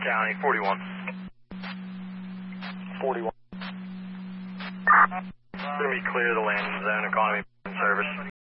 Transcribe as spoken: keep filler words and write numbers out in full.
County, forty-one. forty-one. It's going to be clear of the landing zone, economy service.